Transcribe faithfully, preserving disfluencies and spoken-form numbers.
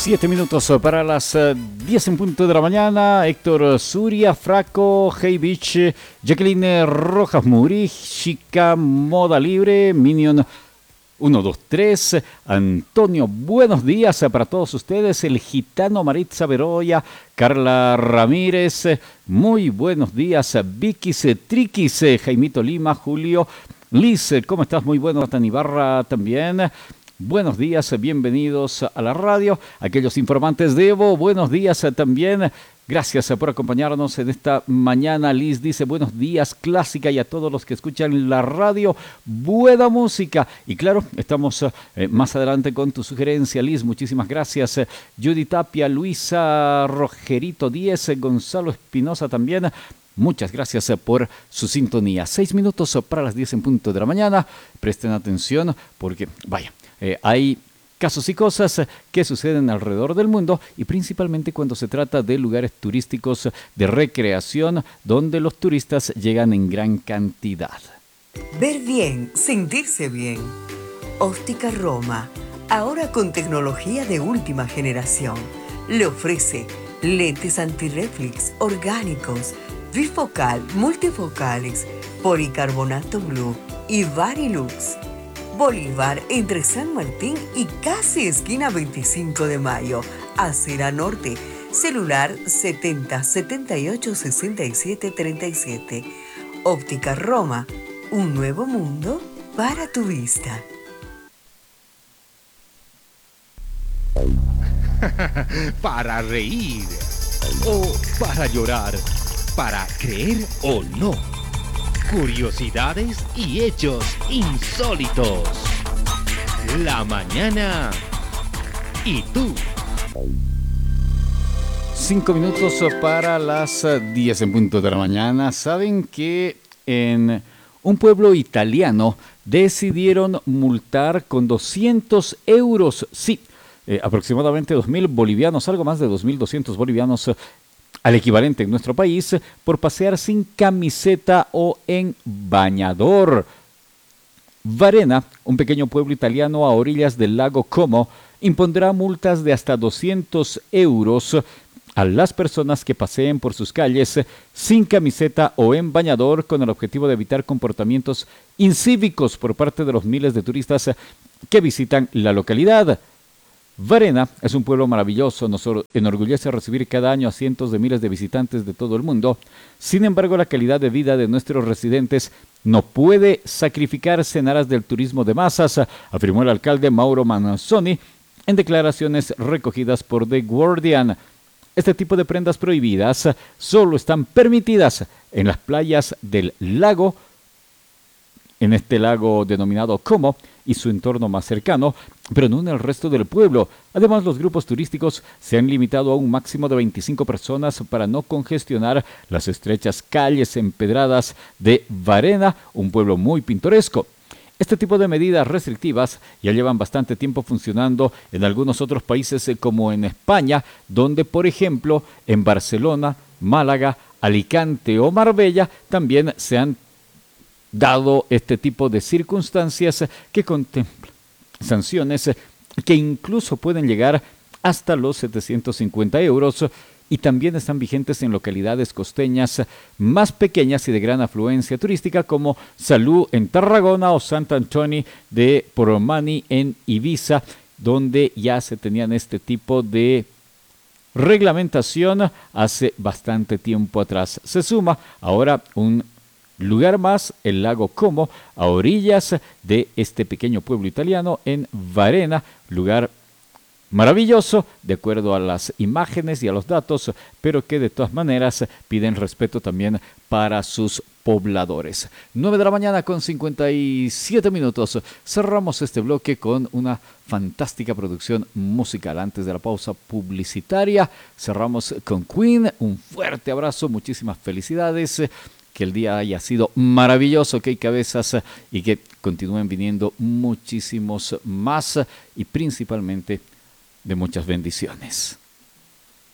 Siete minutos para las eh, diez en punto de la mañana. Héctor Zuria, Fraco, Hey Beach, Jacqueline Rojas Muri, Chica Moda Libre, Minion uno, dos, tres, Antonio, buenos días para todos ustedes, el gitano Maritza Beroya, Carla Ramírez, muy buenos días, Vicky Triquis, Jaimito Lima, Julio, Liz, ¿cómo estás? Muy bueno, Nathan Ibarra también. Buenos días, bienvenidos a la radio. Aquellos informantes de Evo, buenos días también. Gracias por acompañarnos en esta mañana. Liz dice buenos días, clásica, y a todos los que escuchan la radio, buena música. Y claro, estamos eh, más adelante con tu sugerencia, Liz. Muchísimas gracias. Judy Tapia, Luisa Rogerito diez, Gonzalo Espinosa también. Muchas gracias por su sintonía. Seis minutos para las diez en punto de la mañana. Presten atención porque, vaya, Eh, hay casos y cosas que suceden alrededor del mundo y principalmente cuando se trata de lugares turísticos de recreación donde los turistas llegan en gran cantidad. Ver bien, sentirse bien. Óptica Roma, ahora con tecnología de última generación, le ofrece lentes antirreflex orgánicos, bifocal, multifocales, policarbonato blue y Varilux. Bolívar entre San Martín y casi esquina veinticinco de mayo, Acera Norte, celular setenta, setenta y ocho, sesenta y siete, treinta y siete. Óptica Roma, un nuevo mundo para tu vista. Para reír o para llorar, para creer o no. Curiosidades y hechos insólitos. La mañana y tú. Cinco minutos para las diez en punto de la mañana. Saben que en un pueblo italiano decidieron multar con doscientos euros, sí, eh, aproximadamente dos mil bolivianos, algo más de dos mil doscientos bolivianos, al equivalente en nuestro país, por pasear sin camiseta o en bañador. Varena, un pequeño pueblo italiano a orillas del lago Como, impondrá multas de hasta doscientos euros a las personas que paseen por sus calles sin camiseta o en bañador, con el objetivo de evitar comportamientos incívicos por parte de los miles de turistas que visitan la localidad. Varena es un pueblo maravilloso, nos enorgullece recibir cada año a cientos de miles de visitantes de todo el mundo. Sin embargo, la calidad de vida de nuestros residentes no puede sacrificarse en aras del turismo de masas, afirmó el alcalde Mauro Manzoni en declaraciones recogidas por The Guardian. Este tipo de prendas prohibidas solo están permitidas en las playas del lago, en este lago denominado Como y su entorno más cercano, pero no en el resto del pueblo. Además, los grupos turísticos se han limitado a un máximo de veinticinco personas para no congestionar las estrechas calles empedradas de Varena, un pueblo muy pintoresco. Este tipo de medidas restrictivas ya llevan bastante tiempo funcionando en algunos otros países como en España, donde, por ejemplo, en Barcelona, Málaga, Alicante o Marbella también se han dado este tipo de circunstancias que contemplan sanciones que incluso pueden llegar hasta los setecientos cincuenta euros y también están vigentes en localidades costeñas más pequeñas y de gran afluencia turística como Salú en Tarragona o Sant Antoni de Poromani en Ibiza, donde ya se tenían este tipo de reglamentación hace bastante tiempo atrás. Se suma ahora un lugar más, el lago Como, a orillas de este pequeño pueblo italiano en Varena, lugar maravilloso, de acuerdo a las imágenes y a los datos, pero que de todas maneras piden respeto también para sus pobladores. nueve de la mañana con cincuenta y siete minutos. Cerramos este bloque con una fantástica producción musical. Antes de la pausa publicitaria, cerramos con Queen. Un fuerte abrazo, muchísimas felicidades. Que el día haya sido maravilloso, que hay cabezas y que continúen viniendo muchísimos más y principalmente de muchas bendiciones.